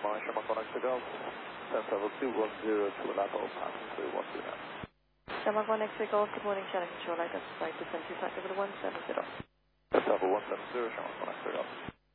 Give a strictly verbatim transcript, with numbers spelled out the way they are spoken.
Shamar, Shamar connect to Golf. Descent level two one zero to Lapa, passing through one two nine. Shamar connect to Golf, good morning, Channel Control, identified descent to flight level one seven zero. Descent level one seven zero, Shamar connect to Golf.